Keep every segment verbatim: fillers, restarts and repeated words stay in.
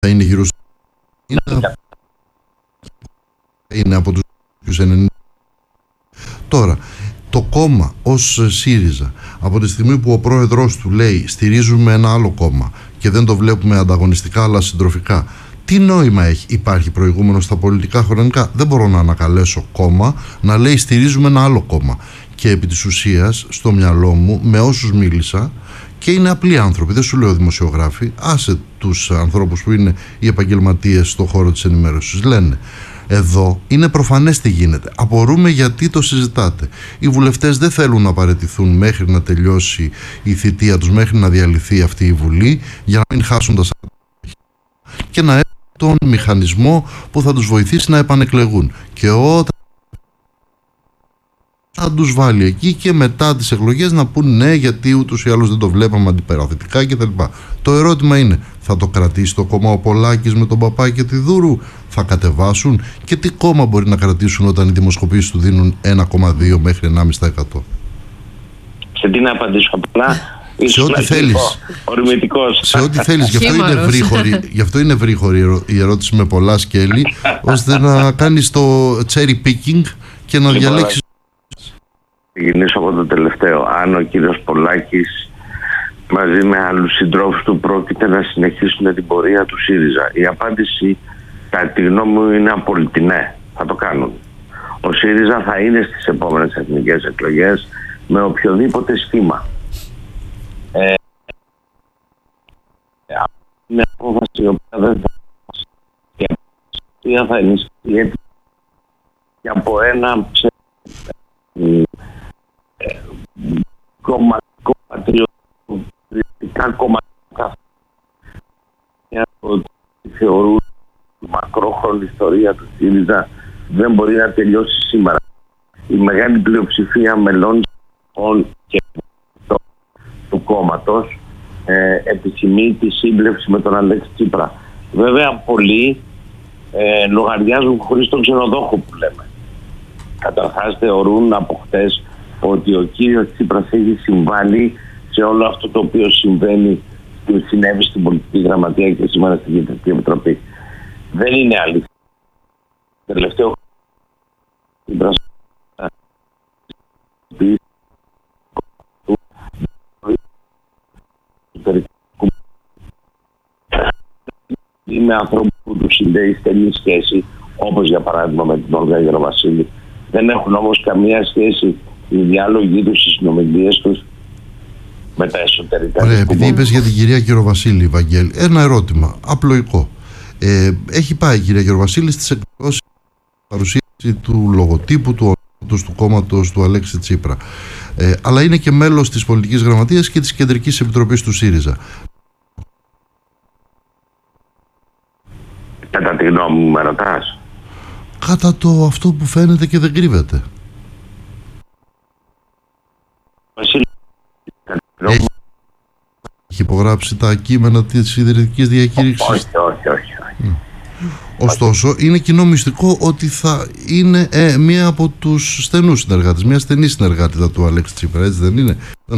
θα είναι γύρω στο... Είναι, είναι από τους ενενήντα. Τώρα, το κόμμα ως ΣΥΡΙΖΑ, από τη στιγμή που ο πρόεδρος του λέει στηρίζουμε ένα άλλο κόμμα και δεν το βλέπουμε ανταγωνιστικά αλλά συντροφικά, τι νόημα έχει? Υπάρχει προηγούμενο στα πολιτικά χρονικά? Δεν μπορώ να ανακαλέσω κόμμα να λέει στηρίζουμε ένα άλλο κόμμα. Και επί της ουσίας, στο μυαλό μου, με όσους μίλησα, και είναι απλοί άνθρωποι, δεν σου λέω δημοσιογράφοι, άσε τους ανθρώπους που είναι οι επαγγελματίες στον χώρο της ενημέρωσης, λένε εδώ είναι προφανές τι γίνεται. Απορούμε γιατί το συζητάτε. Οι βουλευτές δεν θέλουν να παραιτηθούν μέχρι να τελειώσει η θητεία τους, μέχρι να διαλυθεί αυτή η Βουλή, για να μην χάσουν τα σαράντα και να έχουν τον μηχανισμό που θα τους βοηθήσει να επανεκλεγούν. Και όταν θα τους βάλει εκεί και μετά τις εκλογές να πούν ναι, γιατί ούτως ή άλλως δεν το βλέπαμε αντιπαραθετικά κτλ. Το ερώτημα είναι, θα το κρατήσει το κόμμα ο Πολάκης με τον Παπά και τη Δούρου? Θα κατεβάσουν? Και τι κόμμα μπορεί να κρατήσουν όταν οι δημοσκοπήσεις του δίνουν ένα κόμμα δύο μέχρι ενάμιση τοις εκατό? Σε τι να απαντήσω απλά? Σε ό,τι θέλεις. Σε ό,τι θέλεις. Γι' αυτό είναι ευρύχωρη, γι' αυτό είναι ευρύχωρη η ερώτηση με πολλά σκέλη, ώστε να κάνεις το cherry picking και να διαλέξεις. Ξεκινήσω από το τελευταίο. Αν ο κύριος Πολάκης μαζί με άλλους συντρόφους του πρόκειται να συνεχίσουν την πορεία του ΣΥΡΙΖΑ, η απάντηση κατά τη γνώμη μου είναι απόλυτη ναι, θα το κάνουν. Ο ΣΥΡΙΖΑ θα είναι στις επόμενες εθνικές εκλογές με οποιοδήποτε σχήμα. Ε, είναι απόφαση η οποία δεν θα, θα ενισχύει και από ένα ε, κομματικό πατριωτικά κομματικά ότι θεωρούν η μακρόχρονη ιστορία του ΣΥΡΙΖΑ δεν μπορεί να τελειώσει σήμερα. Η μεγάλη πλειοψηφία μελών και του κόμματος ε, επιθυμεί τη σύμπλευση με τον Αλέξη Τσίπρα. Βέβαια πολλοί ε, λογαριάζουν χωρίς τον ξενοδόχο που λέμε. Καταρχάς θεωρούν από χτες ότι ο κύριος Τσίπρας έχει συμβάλει σε όλο αυτό το οποίο συμβαίνει και συνέβη στην πολιτική γραμματεία και σήμερα στην Κεντρική Επιτροπή. Δεν είναι αλήθεια. Τελευταίο Τσίπρας είναι άνθρωποι που του συνδέει στενή σχέση, όπως για παράδειγμα με την Όλγα Γεροβασίλη. Δεν έχουν όμως καμία σχέση οι διάλογοι τους, οι συνομιλίες τους με τα εσωτερικά. Ωραία, επειδή είπες για την κυρία Γεροβασίλη, Βαγγέλη, ένα ερώτημα απλοϊκό. Ε, έχει πάει η κυρία Γεροβασίλη στις εκδηλώσεις, παρουσίαση του λογοτύπου του ονόματος του κόμματος του Αλέξη Τσίπρα. Ε, αλλά είναι και μέλος της πολιτικής γραμματείας και της Κεντρικής Επιτροπής του ΣΥΡΙΖΑ. Κατά τη γνώμη μου με ρωτάς? Κατά το αυτό που φαίνεται και δεν κρύβεται. Έχει, έχει υπογράψει τα κείμενα της ιδρυτικής διακήρυξης? Όχι, όχι, όχι, όχι. Ωστόσο, είναι κοινό μυστικό ότι θα είναι ε, μία από τους στενούς συνεργάτες, μία στενή συνεργάτητα του Αλέξη Τσίπρα, έτσι δεν είναι? Δεν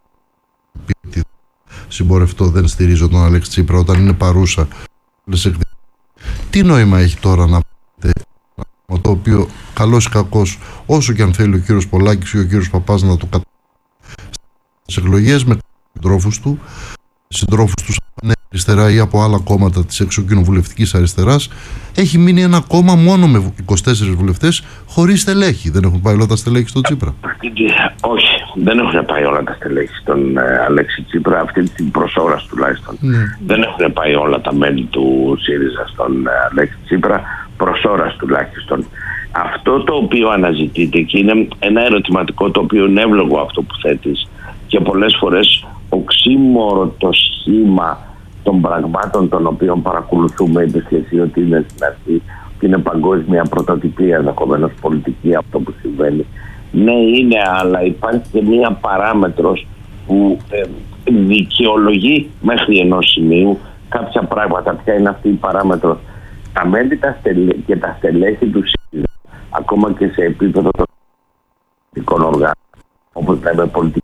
συμπορευτώ, δεν στηρίζω τον Αλέξη Τσίπρα όταν είναι παρούσα. Τι νόημα έχει τώρα να πείτε το οποίο καλός ή κακός, όσο και αν θέλει ο κύριος Πολάκης ή ο κύριος Παπάς να το καταλάβει στις εκλογές με συντρόφους του, συντρόφους του από αριστερά ή από άλλα κόμματα της εξωκοινοβουλευτικής αριστεράς, έχει μείνει ένα κόμμα μόνο με είκοσι τέσσερις βουλευτές χωρίς στελέχη. Δεν έχουν πάει όλα τα στελέχη στον Τσίπρα? Όχι, δεν έχουν πάει όλα τα στελέχη στον ε, Αλέξη Τσίπρα, αυτή την προσώρας τουλάχιστον. Ναι. Δεν έχουν πάει όλα τα μέλη του ΣΥΡΙΖΑ στον ε, Αλέξη Τσίπρα, προσώρας τουλάχιστον. Αυτό το οποίο αναζητείται και είναι ένα ερωτηματικό το οποίο είναι εύλογο αυτό που θέτεις και πολλές φορές οξύμορο το σχήμα των πραγμάτων των οποίων παρακολουθούμε, είπες και εσύ ότι είναι στην αρχή και είναι παγκόσμια πρωτοτυπία ενδεχομένως πολιτική αυτό που συμβαίνει. Ναι, είναι, αλλά υπάρχει και μία παράμετρος που ε, δικαιολογεί μέχρι ενός σημείου κάποια πράγματα. Ποια είναι αυτή η παράμετρος? Τα μέλη τα στελέ, και τα στελέχη του ΣΥΡΙΖΑ, ακόμα και σε επίπεδο των πολιτικών οργάνων, όπως λέμε πολιτική,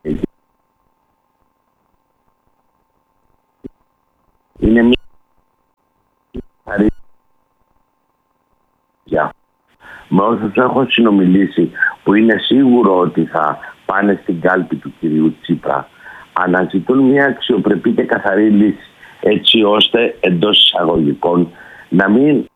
είναι μία με όσους έχω συνομιλήσει, που είναι σίγουρο ότι θα πάνε στην κάλπη του κυρίου Τσίπρα, αναζητούν μια αξιοπρεπή και καθαρή λύση, έτσι ώστε εντός εισαγωγικών να μην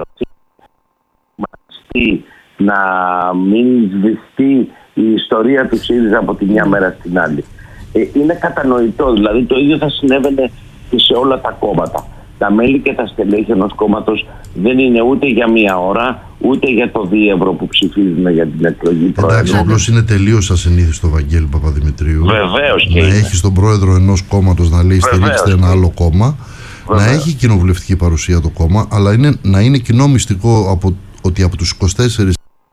να μην σβηστεί η ιστορία του ΣΥΡΙΖΑ από τη μια μέρα στην άλλη. Ε, είναι κατανοητό, δηλαδή το ίδιο θα συνέβαινε και σε όλα τα κόμματα. Τα μέλη και τα στελέχη ενός κόμματος δεν είναι ούτε για μία ώρα, ούτε για το δύο ευρώ που ψηφίζουν για την εκλογή πρόεδρου. Εντάξει, απλώς είναι τελείως ασυνήθιστο, Βαγγέλη Παπαδημητρίου, Βεβαίως και να είναι. έχει τον πρόεδρο ενός κόμματος να λέει στηρίξτε ένα άλλο κόμμα. Βεβαίως. Να έχει κοινοβουλευτική παρουσία το κόμμα, αλλά είναι, να είναι κοινό μυστικό από, ότι από τους είκοσι τέσσερις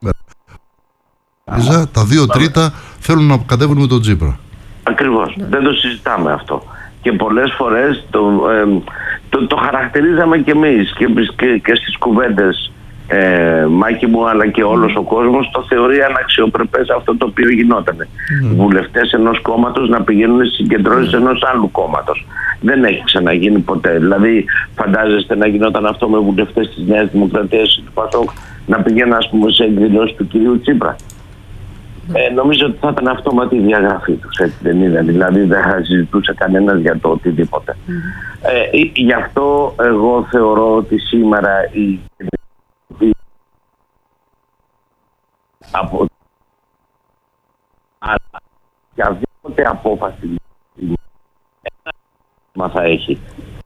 Α, τα δύο τρίτα θέλουν να κατέβουν με τον Τσίπρα. Ακριβώς, ναι. Δεν το συζητάμε αυτό. Και πολλές φορές το, ε, το, το χαρακτηρίζαμε και εμείς και, και, και στις κουβέντες, ε, Μάκη μου, αλλά και όλος ο κόσμος το θεωρεί αναξιοπρεπές αυτό το οποίο γινόταν. Mm. Βουλευτές ενός κόμματος να πηγαίνουν στις συγκεντρώσεις mm. ενός άλλου κόμματος. Δεν έχει ξαναγίνει ποτέ. Δηλαδή, φαντάζεστε να γινόταν αυτό με βουλευτές της Νέας Δημοκρατίας ή του ΠΑΣΟΚ να πηγαίνουν, ας πούμε, σε εκδηλώσεις του κυρίου Τσίπρα? Ε, νομίζω ότι θα ήταν αυτόματη η διαγραφή τους, έτσι δεν είναι? Δηλαδή δεν θα συζητούσε κανένας για το οτιδήποτε. Mm. Ε, γι' αυτό εγώ θεωρώ ότι σήμερα η από αλλά και οποιαδήποτε απόφαση ένα θα έχει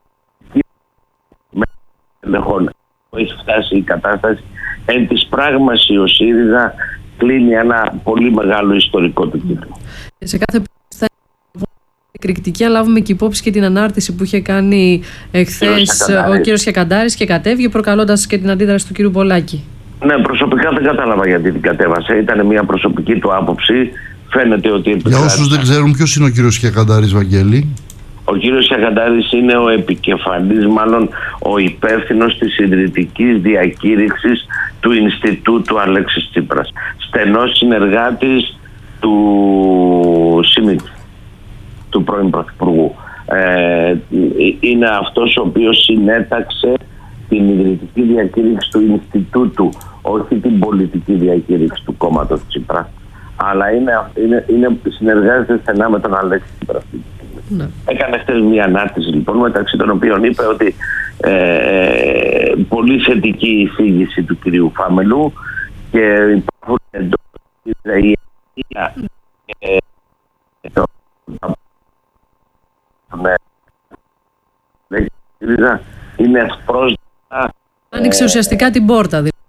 έχει φτάσει η κατάσταση εν της πράγμαση ο ΣΥΡΙΖΑ κλείνει ένα πολύ μεγάλο ιστορικό του κύκλο. Σε κάθε περίπτωση εκρηκτική, αλλά λάβουμε και υπόψη και την ανάρτηση που είχε κάνει εχθές ο κύριος Χιακαντάρης και κατέβηκε προκαλώντας και την αντίδραση του κύριου Πολάκη. Ναι, προσωπικά δεν κατάλαβα γιατί την κατέβασε. Ήταν μια προσωπική του άποψη. Φαίνεται ότι επικράτησε. Για όσους δεν ξέρουν, ποιος είναι ο κύριος Χιακαντάρης, Βαγγέλη? Ο κύριος Χιακαντάρης είναι ο επικεφαλής, μάλλον ο υπεύθυνος της ιδρυτικής διακήρυξης του Ινστιτούτου Αλέξης Τσίπρας. Στενός συνεργάτης του Σιμίτη, του πρώην Πρωθυπουργού. Ε, είναι αυτός ο οποίος συνέταξε την ιδρυτική διακήρυξη του Ινστιτούτου, όχι την πολιτική διακήρυξη του κόμματος Τσίπρα. Αλλά είναι, είναι, είναι, συνεργάζεται στενά με τον Αλέξη Τσίπρα. Ναι. Έκανε χτες μια ανάρτηση λοιπόν, μεταξύ των οποίων είπε ότι ε, πολύ θετική η εισήγηση του κυρίου Φάμελου και υπάρχουν εντός της Ισραήλ και το είναι ευπρόσδεκτα. Άνοιξε ουσιαστικά την πόρτα δηλαδή.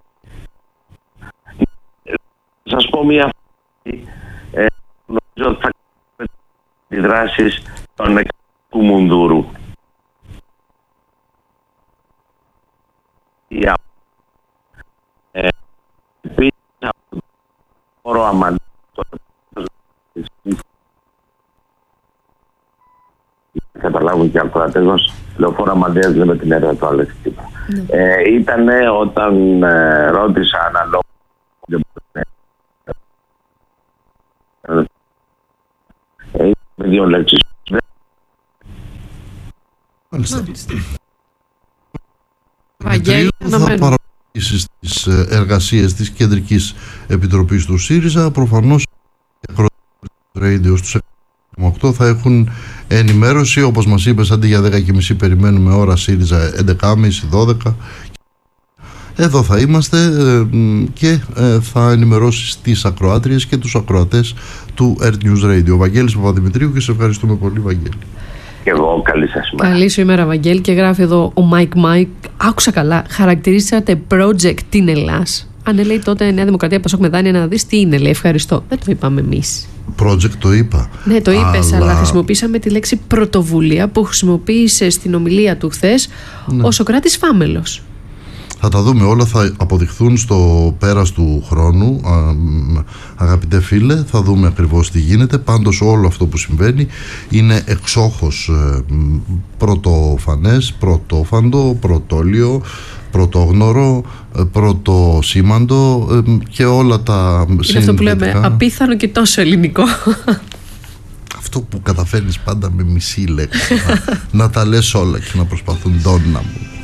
Θα σας πω μια ε, νομίζω ότι θα κάνουμε τις δράσεις των εξωτικού Μουνδούρου. Ε, επίσης από το χώρο Αμαλή καταλάβουν και ακροατές μας, λεωφόρο Αμαλίας λέμε την έργα του Αλέξη Τσίπρα. Mm. Ε, ήτανε όταν ε, ρώτησα αναλόγω ε, με δύο λέξεις. Μάλιστα. Βαγγέλη, θα παρακολουθήσει στις εργασίες της Κεντρικής Επιτροπής του ΣΥΡΙΖΑ. Προφανώς οι Radio στους οκτώ θα έχουν ενημέρωση, όπως μας είπες, αντί για δέκα και μισή περιμένουμε ώρα ΣΥΡΙΖΑ έντεκα και μισή δώδεκα. Εδώ θα είμαστε και θα ενημερώσεις τις ακροάτριες και τους ακροατές του Earth News Radio. Βαγγέλης Παπαδημητρίου, και σε ευχαριστούμε πολύ, Βαγγέλη. Και εγώ, καλή σας ημέρα. Καλή σου ημέρα, Βαγγέλη. Και γράφει εδώ ο Μάικ Μάικ, άκουσα καλά, χαρακτηρίσατε project την Ελλάς. Αν λέει τότε Νέα Δημοκρατία, Πασόκ με δάνεια, να δεις τι είναι, λέει. Ευχαριστώ. Δεν το είπαμε εμείς. Project το είπα. Ναι, το είπες, αλλά... αλλά χρησιμοποίησαμε τη λέξη πρωτοβουλία που χρησιμοποίησε στην ομιλία του χθες, ναι, ο Σωκράτης Φάμελος. Θα τα δούμε όλα, θα αποδειχθούν στο πέρας του χρόνου, α, αγαπητέ φίλε, θα δούμε ακριβώς τι γίνεται. Πάντως όλο αυτό που συμβαίνει είναι εξόχως ε, πρωτοφανές, πρωτόφαντο, πρωτόλιο, πρωτόγνωρο, πρωτοσήμαντο ε, και όλα τα συνδετικά. Είναι αυτό που λέμε απίθανο και τόσο ελληνικό. Αυτό που καταφέρνεις πάντα με μισή λέξη να, να τα λες όλα και να προσπαθούν ντόνα μου.